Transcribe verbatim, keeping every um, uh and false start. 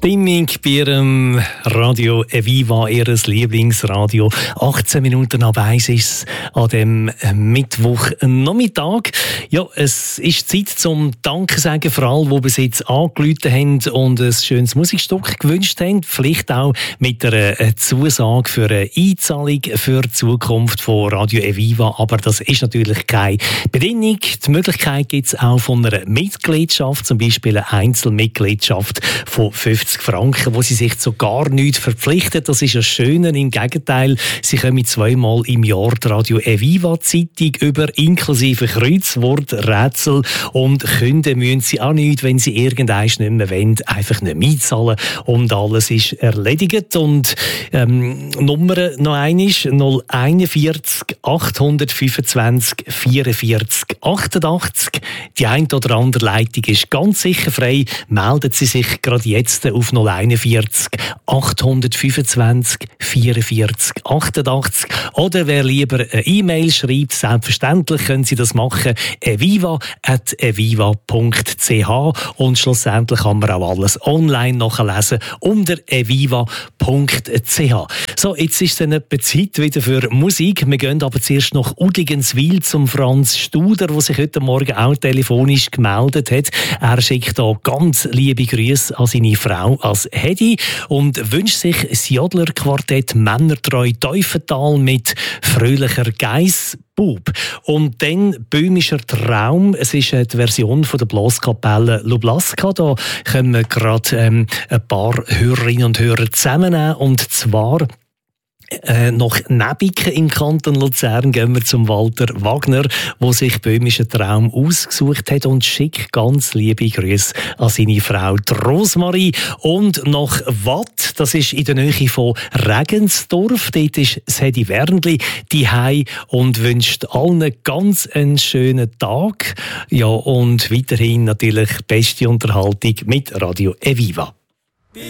Stimmung bei Ihrem Radio Eviva, Ihres Lieblingsradio. achtzehn Minuten ab eins ist es an dem Mittwochnachmittag. Ja, es ist Zeit zum Danke sagen für alle, die bis jetzt angerufen haben und ein schönes Musikstück gewünscht haben. Vielleicht auch mit einer Zusage für eine Einzahlung für die Zukunft von Radio Eviva. Aber das ist natürlich keine Bedingung. Die Möglichkeit gibt es auch von einer Mitgliedschaft, zum Beispiel eine Einzelmitgliedschaft von fünfzig Franken, wo sie sich zu gar nichts verpflichtet. Das ist das Schöne. Im Gegenteil, sie kommen zweimal im Jahr die Radio Eviva Zeitung über, inklusive Kreuzwort, Rätsel, und künden müssen sie auch nicht, wenn sie irgendwann nicht mehr wollen, einfach nicht mitzahlen und alles ist erledigt. Und ähm, Nummer noch einmal null einundvierzig achthundertfünfundzwanzig vierundvierzig achtundachtzig. Die eine oder andere Leitung ist ganz sicher frei. Melden Sie sich gerade jetzt auf null einundvierzig achthundertfünfundzwanzig vierundvierzig achtundachtzig. Oder wer lieber eine E-Mail schreibt, selbstverständlich können Sie das machen, eviva at eviva punkt c h, und schlussendlich kann man auch alles online nachlesen unter eviva punkt c h. So, jetzt ist dann etwa Zeit wieder für Musik. Wir gehen aber zuerst nach Udligenswil zum Franz Studer, der sich heute Morgen auch telefonisch gemeldet hat. Er schickt da ganz liebe Grüße an seine Frau als Hedi und wünscht sich das Jodler-Quartett Männertreu Teufental mit fröhlicher Geiss. Bub. Und dann «Böhmischer Traum». Es ist die Version von der Blaskapelle Lublaska. Da können wir gerade ähm, ein paar Hörerinnen und Hörer zusammennehmen. Und zwar Äh, nach Nebiken im Kanton Luzern gehen wir zum Walter Wagner, der sich «Böhmischer Traum» ausgesucht hat, und schickt ganz liebe Grüße an seine Frau Rosmarie. Und nach Watt, das ist in der Nähe von Regensdorf, dort ist das Hedi Wernli daheim und wünscht allen ganz einen schönen Tag. Ja, und weiterhin natürlich beste Unterhaltung mit Radio Eviva.